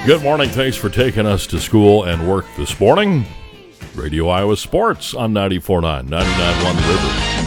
Good morning. Thanks for taking us to school and work this morning. Radio Iowa Sports on 94.9, 99.1 The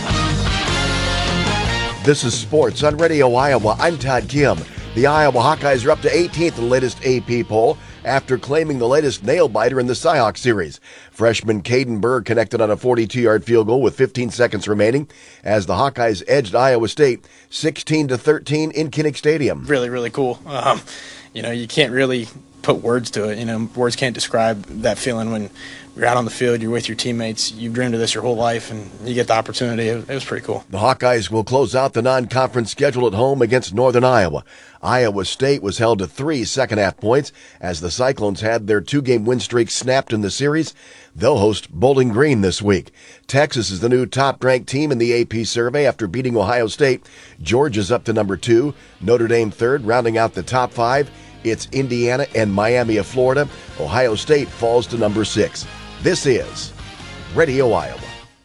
River. This is Sports on Radio Iowa. I'm Todd Kim. The Iowa Hawkeyes are up to 18th in the latest AP poll after claiming the latest nail-biter in the Cyhawk series. Freshman Caden Berg connected on a 42-yard field goal with 15 seconds remaining as the Hawkeyes edged Iowa State 16-13 in Kinnick Stadium. Really, really cool. You can't really put words to it. Words can't describe that feeling when you're out on the field, you're with your teammates, you've dreamed of this your whole life, and you get the opportunity. It was pretty cool. The Hawkeyes will close out the non-conference schedule at home against Northern Iowa. Iowa State was held to 3 second-half points as the Cyclones had their 2-game win streak snapped in the series. They'll host Bowling Green this week. Texas is the new top-ranked team in the AP survey after beating Ohio State. Georgia's up to number 2, Notre Dame third, rounding out the top 5. It's Indiana and Miami of Florida. Ohio State falls to number 6. This is Radio Iowa.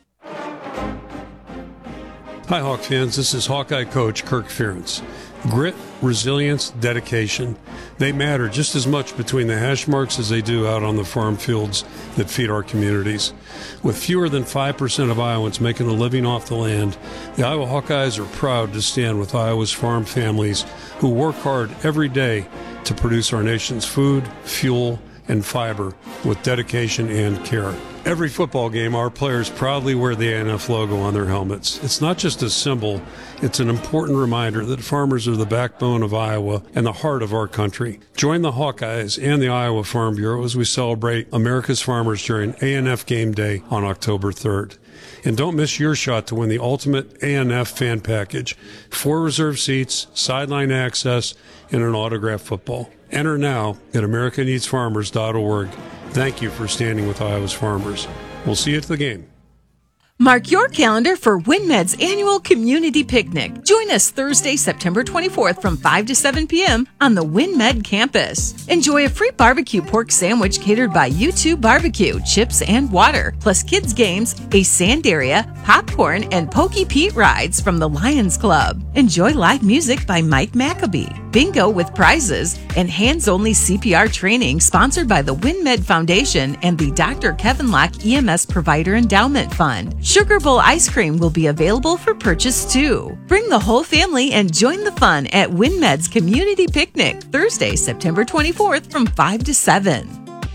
Hi, Hawk fans. This is Hawkeye coach Kirk Ferentz. Grit, resilience, dedication, they matter just as much between the hash marks as they do out on the farm fields that feed our communities. With fewer than 5% of Iowans making a living off the land, the Iowa Hawkeyes are proud to stand with Iowa's farm families who work hard every day to produce our nation's food, fuel, and fiber with dedication and care. Every football game, our players proudly wear the ANF logo on their helmets. It's not just a symbol, it's an important reminder that farmers are the backbone of Iowa and the heart of our country. Join the Hawkeyes and the Iowa Farm Bureau as we celebrate America's farmers during ANF Game Day on October 3rd. And don't miss your shot to win the ultimate ANF fan package, 4 reserved seats, sideline access, and an autographed football. Enter now at americaneedsfarmers.org. Thank you for standing with Iowa's farmers. We'll see you at the game. Mark your calendar for WinMed's annual community picnic. Join us Thursday, September 24th from 5 to 7 p.m. on the WinMed campus. Enjoy a free barbecue pork sandwich catered by U2 Barbecue, chips and water, plus kids games, a sand area, popcorn, and Pokey Pete rides from the Lions Club. Enjoy live music by Mike Maccabee, bingo with prizes, and hands-only CPR training sponsored by the WinMed Foundation and the Dr. Kevin Locke EMS Provider Endowment Fund. Sugar Bowl ice cream will be available for purchase too. Bring the whole family and join the fun at WinMed's Community Picnic, Thursday, September 24th from 5 to 7.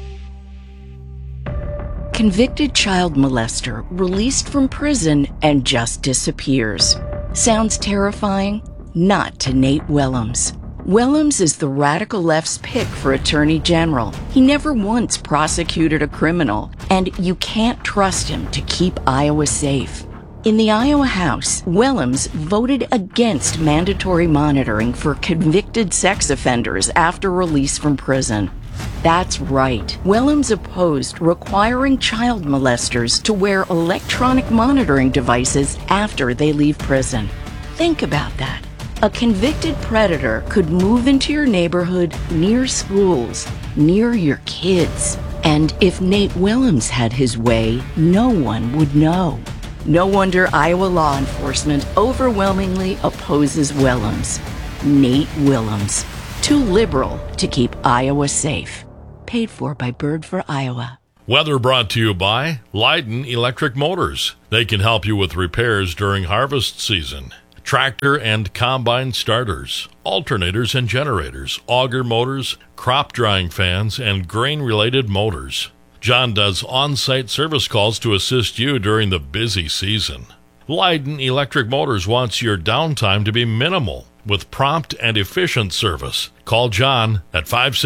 Convicted child molester released from prison and just disappears. Sounds terrifying? Not to Nate Willems. Willems is the radical left's pick for Attorney General. He never once prosecuted a criminal, and you can't trust him to keep Iowa safe. In the Iowa House, Willems voted against mandatory monitoring for convicted sex offenders after release from prison. That's right. Willems opposed requiring child molesters to wear electronic monitoring devices after they leave prison. Think about that. A convicted predator could move into your neighborhood, near schools, near your kids. And if Nate Willems had his way, no one would know. No wonder Iowa law enforcement overwhelmingly opposes Willems. Nate Willems. Too liberal to keep Iowa safe. Paid for by Bird for Iowa. Weather brought to you by Leiden Electric Motors. They can help you with repairs during harvest season. Tractor and combine starters, alternators and generators, auger motors, crop drying fans, and grain-related motors. John does on-site service calls to assist you during the busy season. Leiden Electric Motors wants your downtime to be minimal with prompt and efficient service. Call John at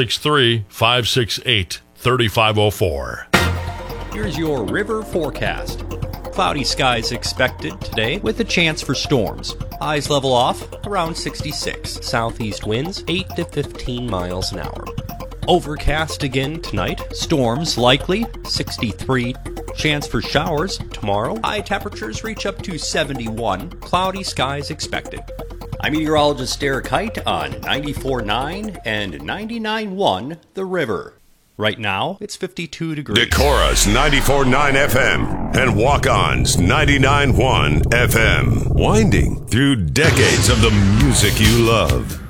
563-568-3504. Here's your river forecast. Cloudy skies expected today with a chance for storms. Highs level off around 66. Southeast winds 8 to 15 miles an hour. Overcast again tonight. Storms likely 63. Chance for showers tomorrow. High temperatures reach up to 71. Cloudy skies expected. I'm meteorologist Derek Height on 94.9 and 99.1 The River. Right now, it's 52 degrees. Decorus 94.9 FM and Walk-Ons 99.1 FM. Winding through decades of the music you love.